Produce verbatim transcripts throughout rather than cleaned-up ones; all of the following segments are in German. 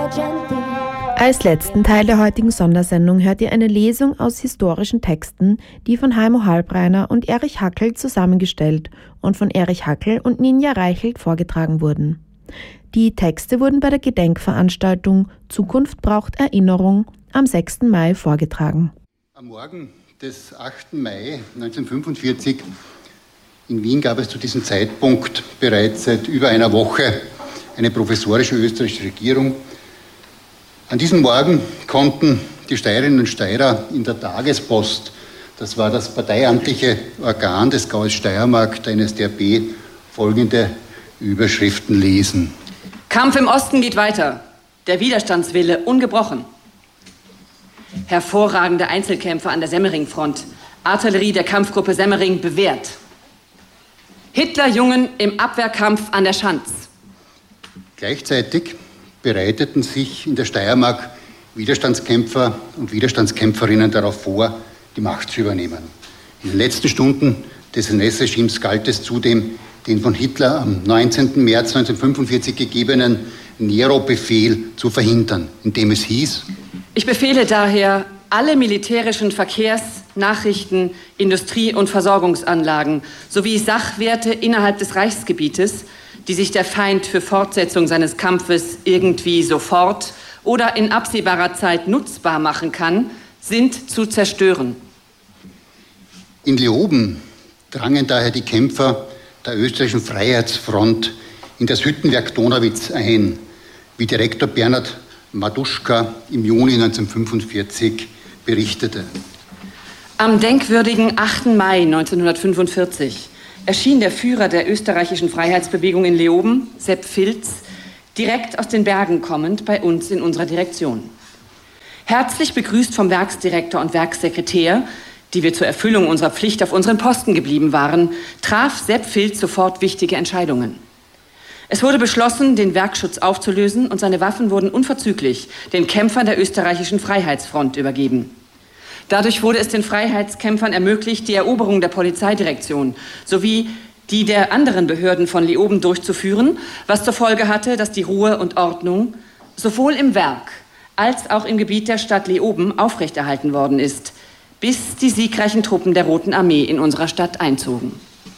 Als letzten Teil der heutigen Sondersendung hört ihr eine Lesung aus historischen Texten, die von Heimo Halbreiner und Erich Hackel zusammengestellt und von Erich Hackel und Ninja Reichelt vorgetragen wurden. Die Texte wurden bei der Gedenkveranstaltung Zukunft braucht Erinnerung am sechsten Mai vorgetragen. Am Morgen des achten Mai neunzehnhundertfünfundvierzig in Wien gab es zu diesem Zeitpunkt bereits seit über einer Woche eine provisorische österreichische Regierung. An diesem Morgen konnten die Steirerinnen und Steirer in der Tagespost, das war das parteiamtliche Organ des Gaues Steiermark, der N S D A P, folgende Überschriften lesen. Kampf im Osten geht weiter. Der Widerstandswille ungebrochen. Hervorragende Einzelkämpfer an der Semmering-Front. Artillerie der Kampfgruppe Semmering bewährt. Hitlerjungen im Abwehrkampf an der Schanz. Gleichzeitig bereiteten sich in der Steiermark Widerstandskämpfer und Widerstandskämpferinnen darauf vor, die Macht zu übernehmen. In den letzten Stunden des N S-Regimes galt es zudem, den von Hitler am neunzehnten März neunzehnhundertfünfundvierzig gegebenen Nero-Befehl zu verhindern, indem es hieß: Ich befehle daher, alle militärischen Verkehrs-, Nachrichten-, Industrie- und Versorgungsanlagen sowie Sachwerte innerhalb des Reichsgebietes, die sich der Feind für Fortsetzung seines Kampfes irgendwie sofort oder in absehbarer Zeit nutzbar machen kann, sind zu zerstören. In Leoben drangen daher die Kämpfer der österreichischen Freiheitsfront in das Hüttenwerk Donauwitz ein, wie Direktor Bernhard Maduschka im Juni neunzehnhundertfünfundvierzig berichtete. Am denkwürdigen achten Mai neunzehnhundertfünfundvierzig erschien der Führer der österreichischen Freiheitsbewegung in Leoben, Sepp Filz, direkt aus den Bergen kommend bei uns in unserer Direktion. Herzlich begrüßt vom Werksdirektor und Werkssekretär, die wir zur Erfüllung unserer Pflicht auf unseren Posten geblieben waren, traf Sepp Filz sofort wichtige Entscheidungen. Es wurde beschlossen, den Werkschutz aufzulösen und seine Waffen wurden unverzüglich den Kämpfern der österreichischen Freiheitsfront übergeben. Dadurch wurde es den Freiheitskämpfern ermöglicht, die Eroberung der Polizeidirektion sowie die der anderen Behörden von Leoben durchzuführen, was zur Folge hatte, dass die Ruhe und Ordnung sowohl im Werk als auch im Gebiet der Stadt Leoben aufrechterhalten worden ist, bis die siegreichen Truppen der Roten Armee in unserer Stadt einzogen.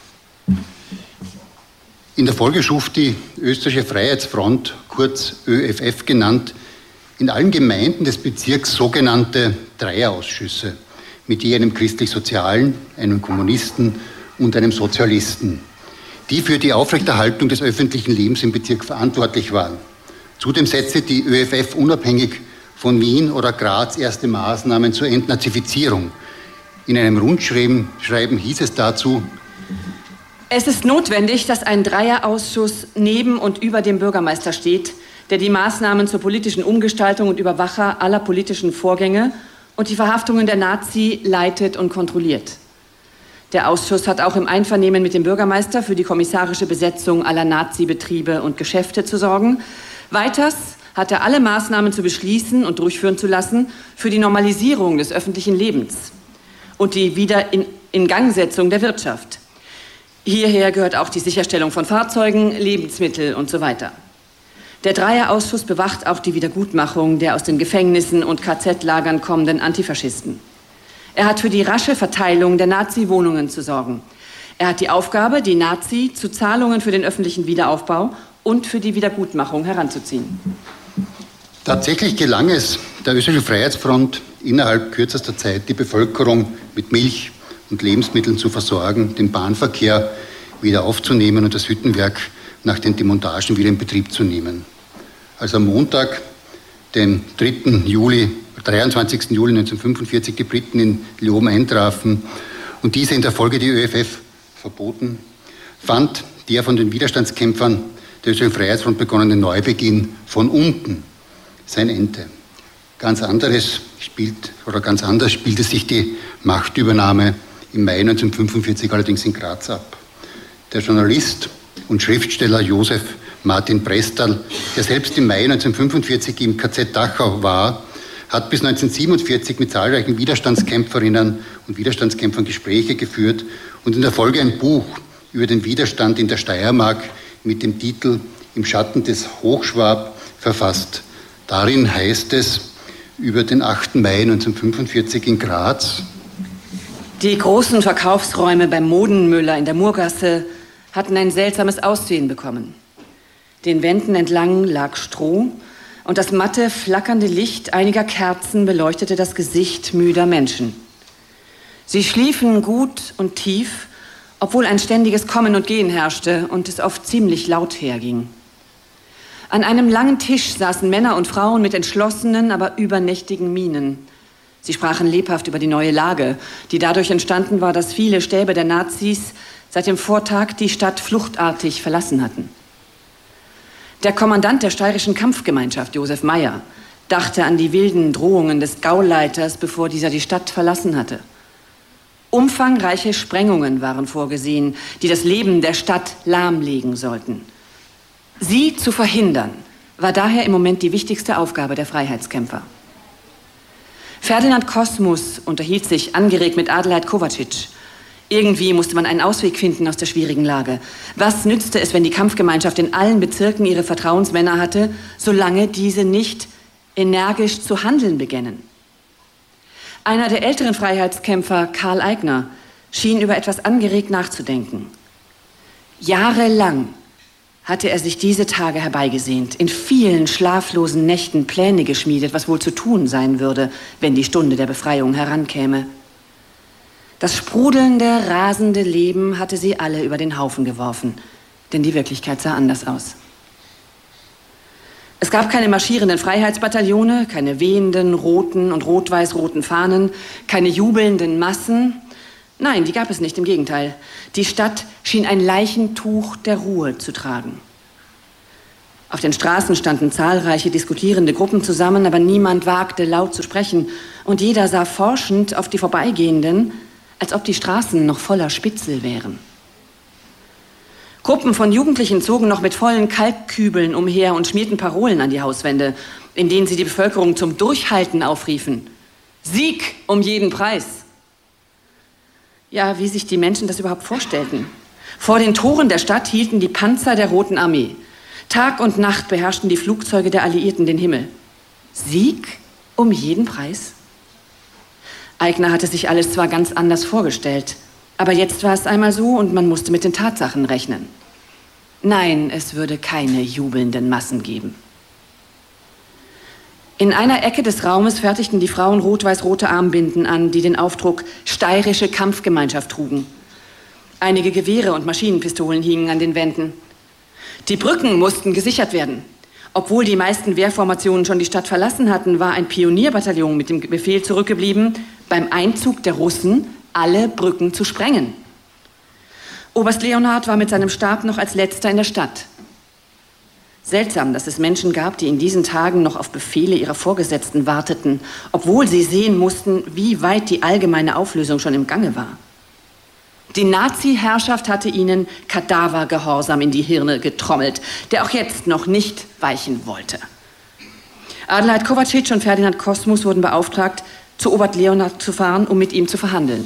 In der Folge schuf die Österreichische Freiheitsfront, kurz Ö F F genannt, in allen Gemeinden des Bezirks sogenannte Dreierausschüsse mit je einem christlich-sozialen, einem Kommunisten und einem Sozialisten, die für die Aufrechterhaltung des öffentlichen Lebens im Bezirk verantwortlich waren. Zudem setzte die Ö F F unabhängig von Wien oder Graz erste Maßnahmen zur Entnazifizierung. In einem Rundschreiben Schreiben hieß es dazu: Es ist notwendig, dass ein Dreierausschuss neben und über dem Bürgermeister steht, der die Maßnahmen zur politischen Umgestaltung und Überwacher aller politischen Vorgänge und die Verhaftungen der Nazi leitet und kontrolliert. Der Ausschuss hat auch im Einvernehmen mit dem Bürgermeister für die kommissarische Besetzung aller Nazi-Betriebe und Geschäfte zu sorgen. Weiters hat er alle Maßnahmen zu beschließen und durchführen zu lassen für die Normalisierung des öffentlichen Lebens und die Wiederiningangsetzung der Wirtschaft. Hierher gehört auch die Sicherstellung von Fahrzeugen, Lebensmittel und so weiter. Der Dreierausschuss bewacht auch die Wiedergutmachung der aus den Gefängnissen und K Z-Lagern kommenden Antifaschisten. Er hat für die rasche Verteilung der Nazi-Wohnungen zu sorgen. Er hat die Aufgabe, die Nazi zu Zahlungen für den öffentlichen Wiederaufbau und für die Wiedergutmachung heranzuziehen. Tatsächlich gelang es der Österreichischen Freiheitsfront, innerhalb kürzester Zeit die Bevölkerung mit Milch und Lebensmitteln zu versorgen, den Bahnverkehr wieder aufzunehmen und das Hüttenwerk nach den Demontagen wieder in Betrieb zu nehmen. Als am Montag, den dritten Juli, dreiundzwanzigsten Juli neunzehnhundertfünfundvierzig, die Briten in Leoben eintrafen und diese in der Folge die Ö F F verboten, fand der von den Widerstandskämpfern der Österreichischen Freiheitsfront begonnene Neubeginn von unten sein Ende. Ganz anderes spielt, oder ganz anders spielte sich die Machtübernahme im Mai neunzehnhundertfünfundvierzig allerdings in Graz ab. Der Journalist und Schriftsteller Josef Martin Prestal, der selbst im Mai neunzehnhundertfünfundvierzig im K Z Dachau war, hat bis neunzehnhundertsiebenundvierzig mit zahlreichen Widerstandskämpferinnen und Widerstandskämpfern Gespräche geführt und in der Folge ein Buch über den Widerstand in der Steiermark mit dem Titel Im Schatten des Hochschwab verfasst. Darin heißt es über den achten Mai neunzehnhundertfünfundvierzig in Graz: Die großen Verkaufsräume beim Modenmüller in der Murgasse hatten ein seltsames Aussehen bekommen. Den Wänden entlang lag Stroh und das matte, flackernde Licht einiger Kerzen beleuchtete das Gesicht müder Menschen. Sie schliefen gut und tief, obwohl ein ständiges Kommen und Gehen herrschte und es oft ziemlich laut herging. An einem langen Tisch saßen Männer und Frauen mit entschlossenen, aber übernächtigen Mienen. Sie sprachen lebhaft über die neue Lage, die dadurch entstanden war, dass viele Stäbe der Nazis seit dem Vortag die Stadt fluchtartig verlassen hatten. Der Kommandant der steirischen Kampfgemeinschaft, Josef Meyer, dachte an die wilden Drohungen des Gauleiters, bevor dieser die Stadt verlassen hatte. Umfangreiche Sprengungen waren vorgesehen, die das Leben der Stadt lahmlegen sollten. Sie zu verhindern, war daher im Moment die wichtigste Aufgabe der Freiheitskämpfer. Ferdinand Kosmus unterhielt sich angeregt mit Adelheid Kovacic. Irgendwie musste man einen Ausweg finden aus der schwierigen Lage. Was nützte es, wenn die Kampfgemeinschaft in allen Bezirken ihre Vertrauensmänner hatte, solange diese nicht energisch zu handeln begannen? Einer der älteren Freiheitskämpfer, Karl Eigner, schien über etwas angeregt nachzudenken. Jahrelang hatte er sich diese Tage herbeigesehnt, in vielen schlaflosen Nächten Pläne geschmiedet, was wohl zu tun sein würde, wenn die Stunde der Befreiung herankäme. Das sprudelnde, rasende Leben hatte sie alle über den Haufen geworfen, denn die Wirklichkeit sah anders aus. Es gab keine marschierenden Freiheitsbataillone, keine wehenden roten und rot-weiß-roten Fahnen, keine jubelnden Massen. Nein, die gab es nicht, im Gegenteil. Die Stadt schien ein Leichentuch der Ruhe zu tragen. Auf den Straßen standen zahlreiche diskutierende Gruppen zusammen, aber niemand wagte laut zu sprechen. Und jeder sah forschend auf die Vorbeigehenden, als ob die Straßen noch voller Spitzel wären. Gruppen von Jugendlichen zogen noch mit vollen Kalkkübeln umher und schmierten Parolen an die Hauswände, in denen sie die Bevölkerung zum Durchhalten aufriefen. Sieg um jeden Preis! Ja, wie sich die Menschen das überhaupt vorstellten. Vor den Toren der Stadt hielten die Panzer der Roten Armee. Tag und Nacht beherrschten die Flugzeuge der Alliierten den Himmel. Sieg um jeden Preis? Eigner hatte sich alles zwar ganz anders vorgestellt, aber jetzt war es einmal so und man musste mit den Tatsachen rechnen. Nein, es würde keine jubelnden Massen geben. In einer Ecke des Raumes fertigten die Frauen rot-weiß-rote Armbinden an, die den Aufdruck Steirische Kampfgemeinschaft trugen. Einige Gewehre und Maschinenpistolen hingen an den Wänden. Die Brücken mussten gesichert werden. Obwohl die meisten Wehrformationen schon die Stadt verlassen hatten, war ein Pionierbataillon mit dem Befehl zurückgeblieben, beim Einzug der Russen alle Brücken zu sprengen. Oberst Leonhard war mit seinem Stab noch als letzter in der Stadt. Seltsam, dass es Menschen gab, die in diesen Tagen noch auf Befehle ihrer Vorgesetzten warteten, obwohl sie sehen mussten, wie weit die allgemeine Auflösung schon im Gange war. Die Nazi-Herrschaft hatte ihnen Kadavergehorsam in die Hirne getrommelt, der auch jetzt noch nicht weichen wollte. Adelheid Kovacic und Ferdinand Kosmus wurden beauftragt, zu Oberst Leonhard zu fahren, um mit ihm zu verhandeln.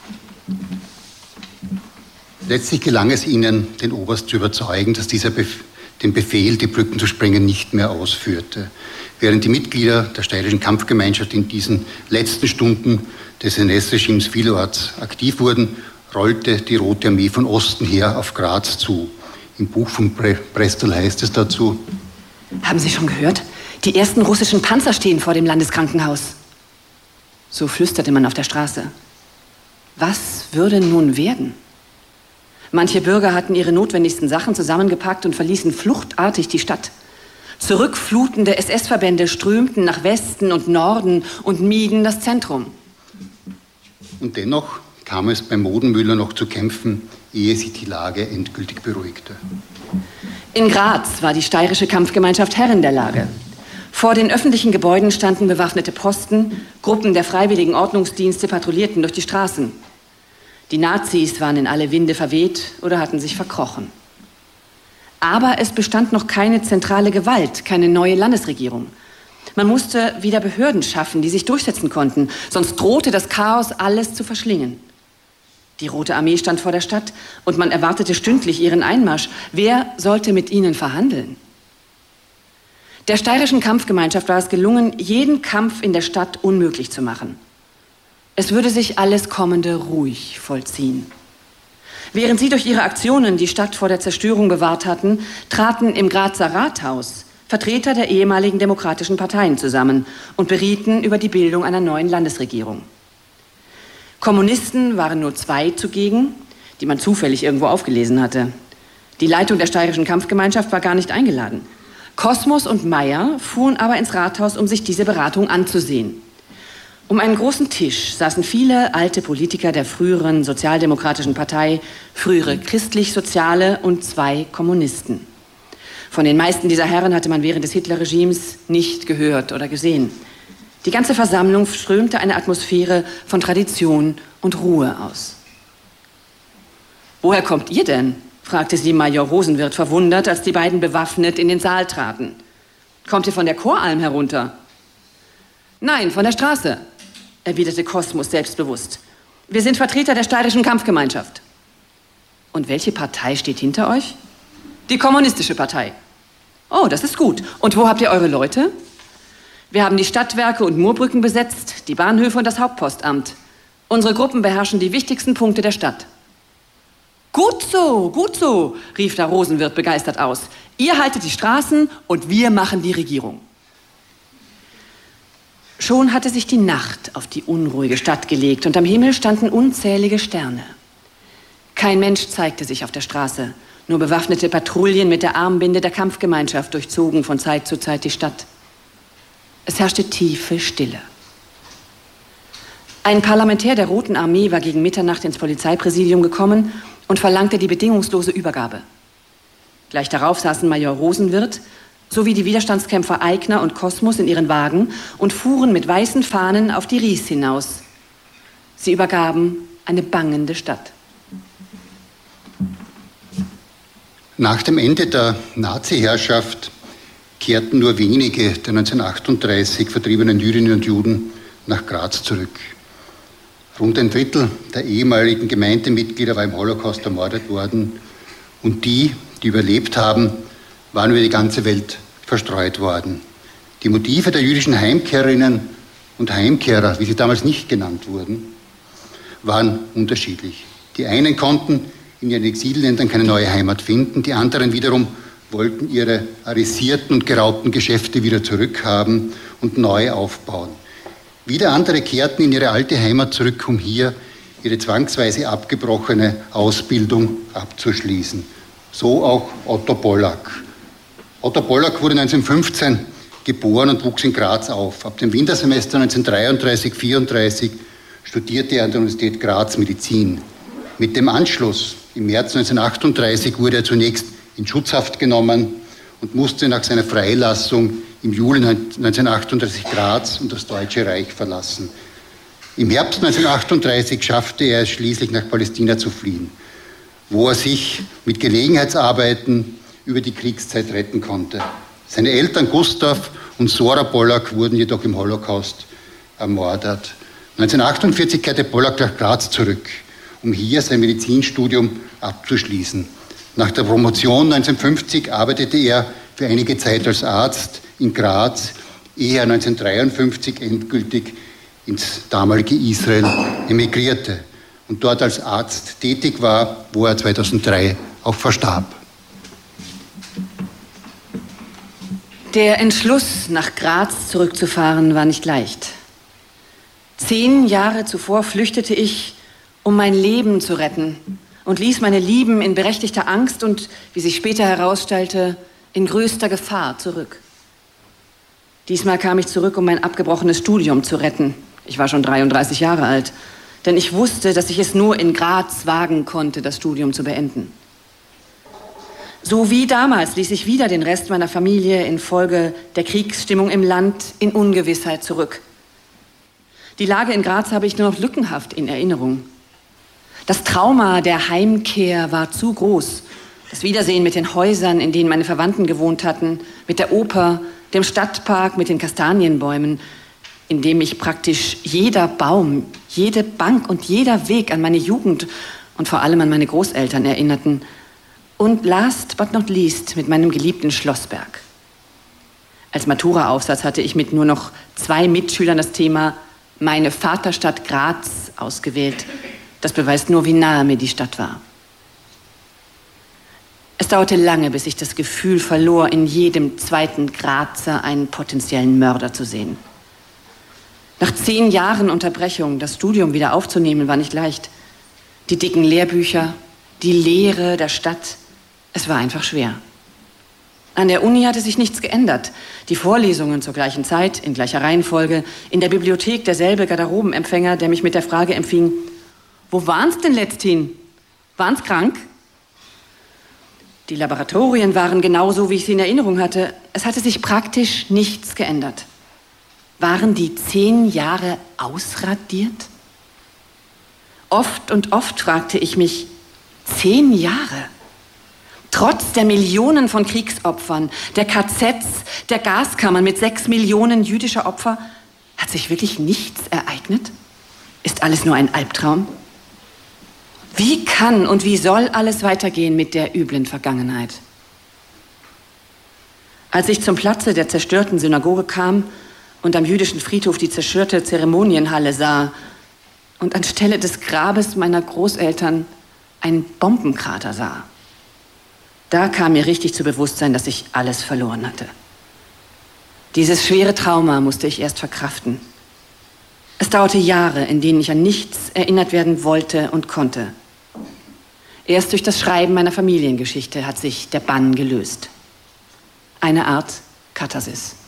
Letztlich gelang es ihnen, den Oberst zu überzeugen, dass dieser Bef- den Befehl, die Brücken zu sprengen, nicht mehr ausführte. Während die Mitglieder der steirischen Kampfgemeinschaft in diesen letzten Stunden des N S-Regimes vielerorts aktiv wurden, rollte die Rote Armee von Osten her auf Graz zu. Im Buch von Bre- Brestel heißt es dazu: Haben Sie schon gehört? Die ersten russischen Panzer stehen vor dem Landeskrankenhaus. So flüsterte man auf der Straße. Was würde nun werden? Manche Bürger hatten ihre notwendigsten Sachen zusammengepackt und verließen fluchtartig die Stadt. Zurückflutende S S-Verbände strömten nach Westen und Norden und mieden das Zentrum. Und dennoch kam es beim Modenmüller noch zu Kämpfen, ehe sich die Lage endgültig beruhigte. In Graz war die steirische Kampfgemeinschaft Herrin der Lage. Vor den öffentlichen Gebäuden standen bewaffnete Posten, Gruppen der freiwilligen Ordnungsdienste patrouillierten durch die Straßen. Die Nazis waren in alle Winde verweht oder hatten sich verkrochen. Aber es bestand noch keine zentrale Gewalt, keine neue Landesregierung. Man musste wieder Behörden schaffen, die sich durchsetzen konnten, sonst drohte das Chaos, alles zu verschlingen. Die Rote Armee stand vor der Stadt und man erwartete stündlich ihren Einmarsch. Wer sollte mit ihnen verhandeln? Der steirischen Kampfgemeinschaft war es gelungen, jeden Kampf in der Stadt unmöglich zu machen. Es würde sich alles Kommende ruhig vollziehen. Während sie durch ihre Aktionen die Stadt vor der Zerstörung bewahrt hatten, traten im Grazer Rathaus Vertreter der ehemaligen demokratischen Parteien zusammen und berieten über die Bildung einer neuen Landesregierung. Kommunisten waren nur zwei zugegen, die man zufällig irgendwo aufgelesen hatte. Die Leitung der steirischen Kampfgemeinschaft war gar nicht eingeladen. Kosmos und Meyer fuhren aber ins Rathaus, um sich diese Beratung anzusehen. Um einen großen Tisch saßen viele alte Politiker der früheren sozialdemokratischen Partei, frühere christlich-soziale und zwei Kommunisten. Von den meisten dieser Herren hatte man während des Hitlerregimes nicht gehört oder gesehen. Die ganze Versammlung strömte eine Atmosphäre von Tradition und Ruhe aus. »Woher kommt ihr denn?« fragte sie Major Rosenwirth verwundert, als die beiden bewaffnet in den Saal traten. »Kommt ihr von der Choralm herunter?« »Nein, von der Straße«, erwiderte Kosmos selbstbewusst. »Wir sind Vertreter der steirischen Kampfgemeinschaft.« »Und welche Partei steht hinter euch?« »Die kommunistische Partei.« »Oh, das ist gut. Und wo habt ihr eure Leute?« »Wir haben die Stadtwerke und Moorbrücken besetzt, die Bahnhöfe und das Hauptpostamt. Unsere Gruppen beherrschen die wichtigsten Punkte der Stadt.« »Gut so, gut so«, rief da Rosenwirth begeistert aus. »Ihr haltet die Straßen und wir machen die Regierung.« Schon hatte sich die Nacht auf die unruhige Stadt gelegt und am Himmel standen unzählige Sterne. Kein Mensch zeigte sich auf der Straße. Nur bewaffnete Patrouillen mit der Armbinde der Kampfgemeinschaft durchzogen von Zeit zu Zeit die Stadt. Es herrschte tiefe Stille. Ein Parlamentär der Roten Armee war gegen Mitternacht ins Polizeipräsidium gekommen und verlangte die bedingungslose Übergabe. Gleich darauf saßen Major Rosenwirth sowie die Widerstandskämpfer Aigner und Kosmos in ihren Wagen und fuhren mit weißen Fahnen auf die Ries hinaus. Sie übergaben eine bangende Stadt. Nach dem Ende der Nazi-Herrschaft kehrten nur wenige der neunzehnhundertachtunddreißig vertriebenen Jüdinnen und Juden nach Graz zurück. Rund ein Drittel der ehemaligen Gemeindemitglieder war im Holocaust ermordet worden und die, die überlebt haben, waren über die ganze Welt verstreut worden. Die Motive der jüdischen Heimkehrerinnen und Heimkehrer, wie sie damals nicht genannt wurden, waren unterschiedlich. Die einen konnten in ihren Exilländern keine neue Heimat finden, die anderen wiederum wollten ihre arisierten und geraubten Geschäfte wieder zurückhaben und neu aufbauen. Wieder andere kehrten in ihre alte Heimat zurück, um hier ihre zwangsweise abgebrochene Ausbildung abzuschließen. So auch Otto Pollack. Otto Pollack wurde neunzehnhundertfünfzehn geboren und wuchs in Graz auf. Ab dem Wintersemester neunzehnhundertdreiunddreißig vierunddreißig studierte er an der Universität Graz Medizin. Mit dem Anschluss im März neunzehnhundertachtunddreißig wurde er zunächst in Schutzhaft genommen und musste nach seiner Freilassung im Juli neunzehnhundertachtunddreißig Graz und das Deutsche Reich verlassen. Im Herbst neunzehnhundertachtunddreißig schaffte er es schließlich nach Palästina zu fliehen, wo er sich mit Gelegenheitsarbeiten über die Kriegszeit retten konnte. Seine Eltern Gustav und Sora Pollack wurden jedoch im Holocaust ermordet. neunzehnhundertachtundvierzig kehrte Pollack nach Graz zurück, um hier sein Medizinstudium abzuschließen. Nach der Promotion neunzehnhundertfünfzig arbeitete er für einige Zeit als Arzt in Graz, ehe er neunzehnhundertdreiundfünfzig endgültig ins damalige Israel emigrierte und dort als Arzt tätig war, wo er zweitausenddrei auch verstarb. Der Entschluss, nach Graz zurückzufahren, war nicht leicht. Zehn Jahre zuvor flüchtete ich, um mein Leben zu retten und ließ meine Lieben in berechtigter Angst und, wie sich später herausstellte, in größter Gefahr zurück. Diesmal kam ich zurück, um mein abgebrochenes Studium zu retten. Ich war schon dreiunddreißig Jahre alt, denn ich wusste, dass ich es nur in Graz wagen konnte, das Studium zu beenden. So wie damals ließ ich wieder den Rest meiner Familie infolge der Kriegsstimmung im Land in Ungewissheit zurück. Die Lage in Graz habe ich nur noch lückenhaft in Erinnerung. Das Trauma der Heimkehr war zu groß. Das Wiedersehen mit den Häusern, in denen meine Verwandten gewohnt hatten, mit der Oper, dem Stadtpark mit den Kastanienbäumen, in dem mich praktisch jeder Baum, jede Bank und jeder Weg an meine Jugend und vor allem an meine Großeltern erinnerten. Und last but not least mit meinem geliebten Schlossberg. Als Matura-Aufsatz hatte ich mit nur noch zwei Mitschülern das Thema Meine Vaterstadt Graz ausgewählt. Das beweist nur, wie nahe mir die Stadt war. Es dauerte lange, bis ich das Gefühl verlor, in jedem zweiten Grazer einen potenziellen Mörder zu sehen. Nach zehn Jahren Unterbrechung das Studium wieder aufzunehmen, war nicht leicht. Die dicken Lehrbücher, die Leere der Stadt, es war einfach schwer. An der Uni hatte sich nichts geändert. Die Vorlesungen zur gleichen Zeit, in gleicher Reihenfolge, in der Bibliothek derselbe Garderobenempfänger, der mich mit der Frage empfing, wo waren's denn letzthin? Waren's krank? Die Laboratorien waren genauso, wie ich sie in Erinnerung hatte. Es hatte sich praktisch nichts geändert. Waren die zehn Jahre ausradiert? Oft und oft fragte ich mich, zehn Jahre? Trotz der Millionen von Kriegsopfern, der K Zs, der Gaskammern mit sechs Millionen jüdischer Opfer, hat sich wirklich nichts ereignet? Ist alles nur ein Albtraum? Wie kann und wie soll alles weitergehen mit der üblen Vergangenheit? Als ich zum Platze der zerstörten Synagoge kam und am jüdischen Friedhof die zerstörte Zeremonienhalle sah und anstelle des Grabes meiner Großeltern einen Bombenkrater sah, da kam mir richtig zu Bewusstsein, dass ich alles verloren hatte. Dieses schwere Trauma musste ich erst verkraften. Es dauerte Jahre, in denen ich an nichts erinnert werden wollte und konnte. Erst durch das Schreiben meiner Familiengeschichte hat sich der Bann gelöst. Eine Art Katharsis.